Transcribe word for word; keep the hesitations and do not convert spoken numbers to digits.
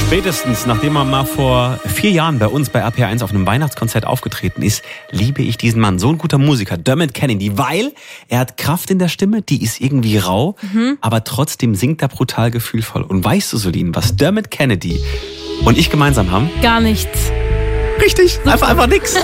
Spätestens, nachdem er mal vor vier Jahren bei uns bei R P R eins auf einem Weihnachtskonzert aufgetreten ist, liebe ich diesen Mann. So ein guter Musiker, Dermot Kennedy, weil er hat Kraft in der Stimme, die ist irgendwie rau, mhm. aber trotzdem singt er brutal gefühlvoll. Und weißt du, Solin, was Dermot Kennedy und ich gemeinsam haben? Gar nichts. Richtig, einfach, einfach nix.